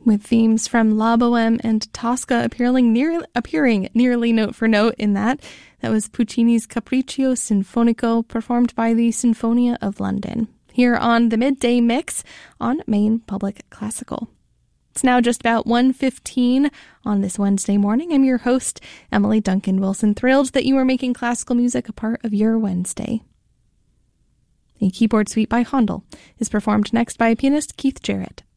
with themes from La Boheme and Tosca appearing nearly note for note in that. That was Puccini's Capriccio Sinfonico, performed by the Sinfonia of London, here on the Midday Mix on Maine Public Classical. It's now just about 1:15 on this Wednesday morning. I'm your host, Emily Duncan Wilson, thrilled that you are making classical music a part of your Wednesday. A keyboard suite by Handel is performed next by pianist Keith Jarrett.